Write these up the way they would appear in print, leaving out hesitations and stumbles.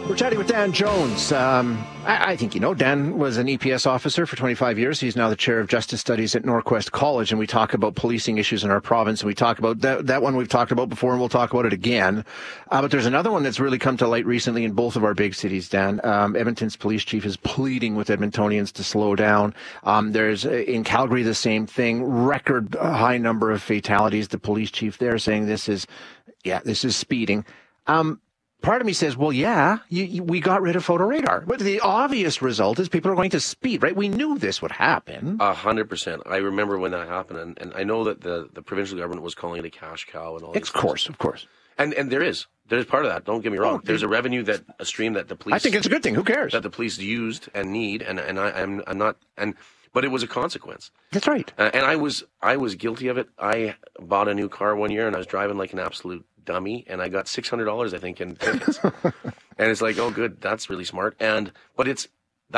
We're chatting with Dan Jones. I think you know Dan was an EPS officer for 25 years. He's now the chair of Justice Studies at Norquest College, and we talk about policing issues in our province, and we talk about that one we've talked about before, and we'll talk about it again. But there's another one that's really come to light recently in both of our big cities, Dan. Edmonton's police chief is pleading with Edmontonians to slow down. There's in Calgary the same thing, record high number of fatalities. The police chief there saying this is speeding. Part of me says, well, yeah, we got rid of photo radar. But the obvious result is people are going to speed, right? We knew this would happen. 100%. I remember when that happened, and I know that the provincial government was calling it a cash cow and all this. Of course. And there's part of that. Don't get me wrong. There's a revenue a stream that the police. I think it's a good thing. Who cares? That the police used and need, I'm not. But it was a consequence. That's right. And I was guilty of it. I bought a new car one year, and I was driving like an absolute dummy, and I got $600, I think, in tickets. And it's like, oh, good, that's really smart. But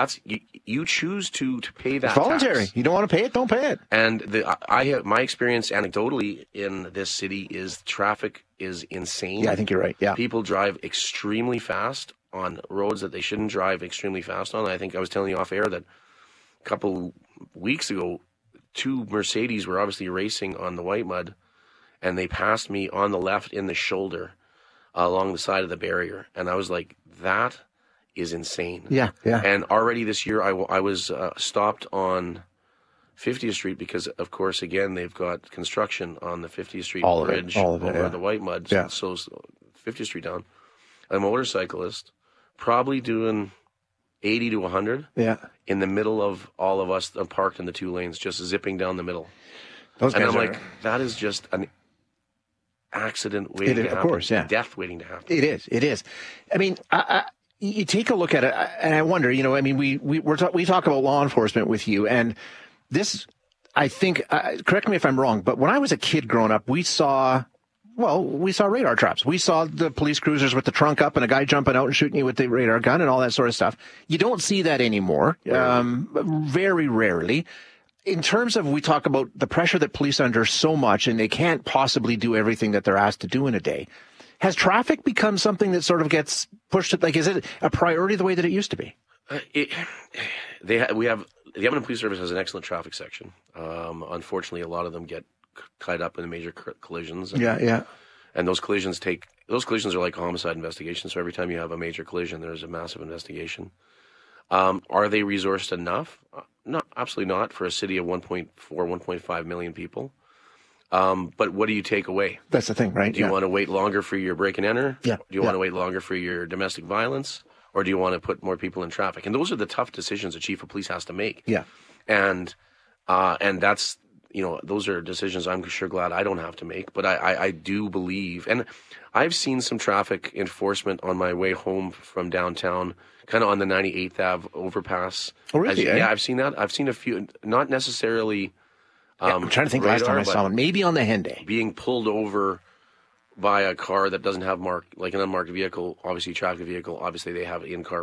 you choose to pay that. It's voluntary. Tax. You don't want to pay it, don't pay it. And my experience anecdotally in this city is traffic is insane. Yeah, I think you're right. Yeah, people drive extremely fast on roads that they shouldn't drive extremely fast on. I think I was telling you off air that a couple weeks ago, two Mercedes were obviously racing on the white mud, and they passed me on the left in the shoulder along the side of the barrier. And I was like, that is insane. Yeah. And already this year, I was stopped on 50th Street because, of course, again, they've got construction on the 50th Street bridge over the white mud. Yeah. So 50th Street down. A motorcyclist probably doing 80 to 100 in the middle of all of us parked in the two lanes, just zipping down the middle. Those and guys I'm like, that is just an accident waiting to happen. Of course, yeah. Death waiting to happen. It is. I mean, you take a look at it, and I wonder, I mean, we talk about law enforcement with you, and this, I think, correct me if I'm wrong, but when I was a kid growing up, we saw radar traps. We saw the police cruisers with the trunk up and a guy jumping out and shooting you with the radar gun and all that sort of stuff. You don't see that anymore, very rarely. In terms of, we talk about the pressure that police are under so much, and they can't possibly do everything that they're asked to do in a day. Has traffic become something that sort of gets pushed? Like, is it a priority the way that it used to be? The Edmonton Police Service has an excellent traffic section. Unfortunately, a lot of them get tied up in major collisions. And those collisions are like homicide investigations. So every time you have a major collision, there's a massive investigation. Are they resourced enough? No, absolutely not for a city of 1.5 million people. But what do you take away? That's the thing, right? Do you want to wait longer for your break and enter? Yeah. Do you want to wait longer for your domestic violence? Or do you want to put more people in traffic? And those are the tough decisions a chief of police has to make. Yeah. And that's, those are decisions I'm sure glad I don't have to make. But I do believe, and I've seen some traffic enforcement on my way home from downtown, kind of on the 98th Ave overpass. Oh, really? Yeah, I've seen that. I've seen a few, not necessarily. I'm trying to think last time I saw one. Maybe on the Henday. Being pulled over by a car that doesn't have an unmarked vehicle, obviously traffic vehicle. Obviously, they have in-car